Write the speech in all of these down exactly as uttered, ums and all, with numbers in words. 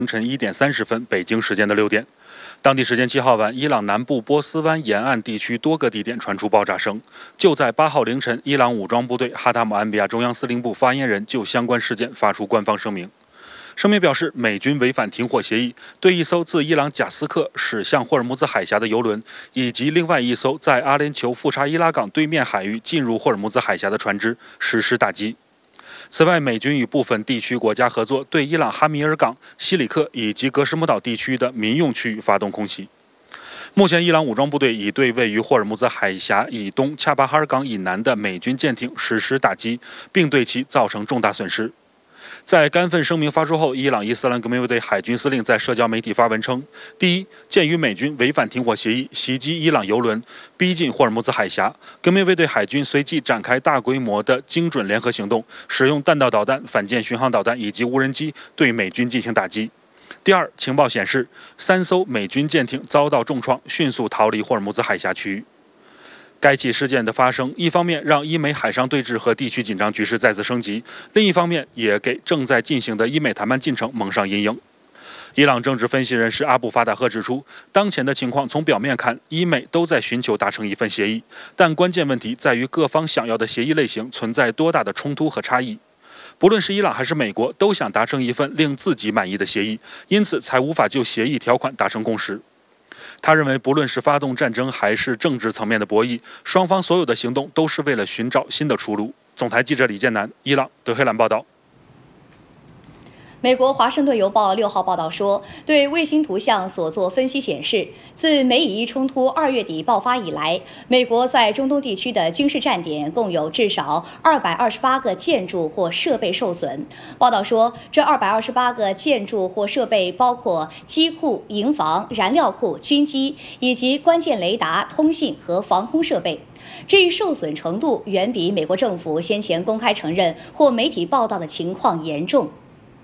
凌晨一点三十分，北京时间的六点。当地时间七号晚，伊朗南部波斯湾沿岸地区多个地点传出爆炸声。就在八号凌晨，伊朗武装部队哈塔姆安比亚中央司令部发言人就相关事件发出官方声明。声明表示，美军违反停火协议，对一艘自伊朗贾斯克驶向霍尔木兹海峡的油轮，以及另外一艘在阿联酋富查伊拉港对面海域进入霍尔木兹海峡的船只实施打击。此外，美军与部分地区国家合作，对伊朗哈米尔港、西里克以及格什姆岛地区的民用区域发动空袭。目前，伊朗武装部队已对位于霍尔木兹海峡以东恰巴哈尔港以南的美军舰艇实施打击，并对其造成重大损失。在该份声明发出后，伊朗伊斯兰革命卫队海军司令在社交媒体发文称：第一，鉴于美军违反停火协议，袭击伊朗油轮，逼近霍尔木兹海峡，革命卫队海军随即展开大规模的精准联合行动，使用弹道导弹、反舰巡航导弹以及无人机对美军进行打击。第二，情报显示，三艘美军舰艇遭到重创，迅速逃离霍尔木兹海峡区域。该起事件的发生，一方面让伊美海上对峙和地区紧张局势再次升级，另一方面也给正在进行的伊美谈判进程蒙上阴影。伊朗政治分析人士阿布法达赫指出，当前的情况从表面看，伊美都在寻求达成一份协议，但关键问题在于各方想要的协议类型存在多大的冲突和差异。不论是伊朗还是美国，都想达成一份令自己满意的协议，因此才无法就协议条款达成共识。他认为，不论是发动战争还是政治层面的博弈，双方所有的行动都是为了寻找新的出路。总台记者李建南，伊朗德黑兰报道。 美国《华盛顿邮报》六号报道说，对卫星图像所做分析显示，自美以伊冲突二月底爆发以来，美国在中东地区的军事站点共有至少二百二十八个建筑或设备受损。报道说，这二百二十八个建筑或设备包括机库、营房、燃料库、军机以及关键雷达、通信和防空设备。这一受损程度远比美国政府先前公开承认或媒体报道的情况严重。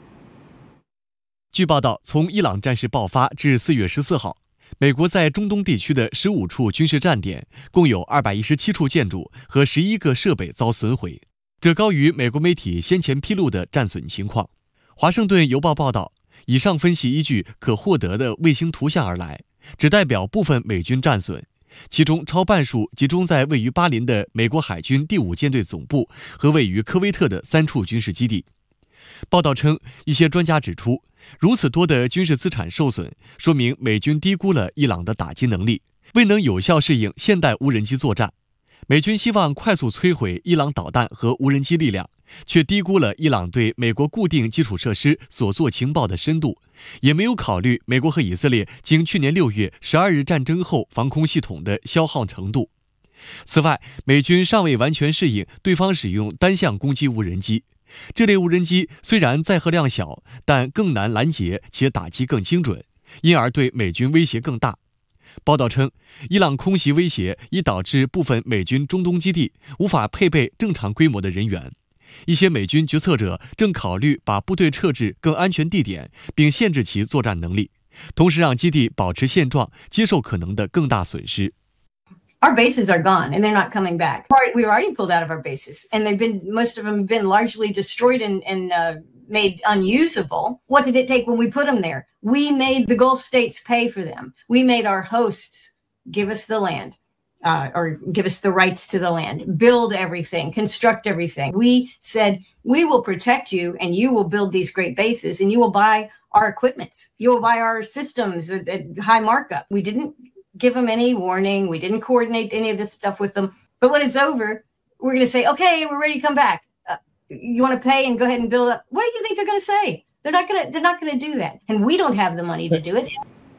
据报道，从伊朗战事爆发至四月十四号，美国在中东地区的十五处军事站点共有二百一十七处建筑和十一个设备遭损毁，这高于美国媒体先前披露的战损情况。华盛顿邮报报道，以上分析依据可获得的卫星图像而来，只代表部分美军战损，其中超半数集中在位于巴林的美国海军第五舰队总部和位于科威特的三处军事基地。报道称，一些专家指出，如此多的军事资产受损，说明美军低估了伊朗的打击能力，未能有效适应现代无人机作战。美军希望快速摧毁伊朗导弹和无人机力量，却低估了伊朗对美国固定基础设施所做情报的深度，也没有考虑美国和以色列经去年六月十二日战争后防空系统的消耗程度。此外，美军尚未完全适应对方使用单向攻击无人机。这类无人机虽然载荷量小，但更难拦截且打击更精准，因而对美军威胁更大。报道称，伊朗空袭威胁已导致部分美军中东基地无法配备正常规模的人员。一些美军决策者正考虑把部队撤至更安全地点，并限制其作战能力，同时让基地保持现状，接受可能的更大损失。 Our bases are gone and they're not coming back. We were already pulled out of our bases and they've been, most of them have been largely destroyed and, and uh, made unusable. What did it take when we put them there? We made the Gulf states pay for them. We made our hosts give us the land, uh, or give us the rights to the land, build everything, construct everything. We said, we will protect you and you will build these great bases and you will buy our equipment. You will buy our systems at, at high markup. We didn't give them any warning. We didn't coordinate any of this stuff with them. But when it's over, we're going to say, okay, we're ready to come back. Uh, you want to pay and go ahead and build up. What do you think they're going to say? They're not going to, they're not going to do that. And we don't have the money to do it.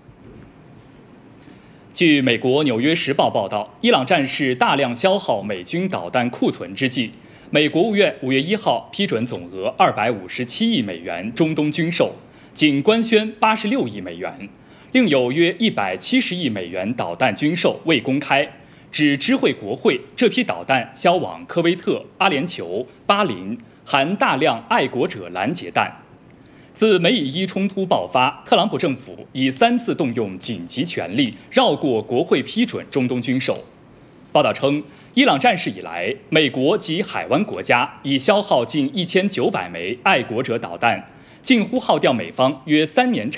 据美国《纽约时报》报道，伊朗战事大量消耗美军导弹库存之际，美国务院五月一号批准总额二百五十七亿美元中东军售，仅官宣八十六亿美元。另有约一百七十亿美元导弹军售未公开，只知会国会这批导弹销往科威特、阿联酋、巴林，含大量爱国者拦截弹。自美以伊冲突爆发，特朗普政府已三次动用紧急权力，绕过国会批准中东军售。报道称，伊朗战事以来，美国及海湾国家已消耗近一千九百枚爱国者导弹。 近乎耗掉美方约三年